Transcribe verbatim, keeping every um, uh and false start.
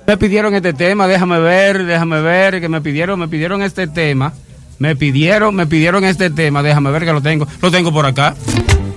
Me pidieron este tema, déjame ver, déjame ver, que me pidieron, me pidieron este tema, me pidieron, me pidieron este tema, déjame ver que lo tengo, lo tengo por acá.